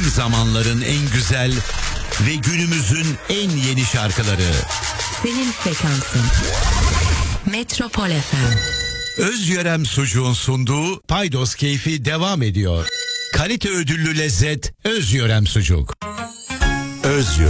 zamanların en güzel ve günümüzün en yeni şarkıları. Senin frekansın. Metropol FM. Özyörem Sucuğun sunduğu Paydos Keyfi devam ediyor. Kalite ödüllü lezzet Özyörem Sucuk. Özyörem.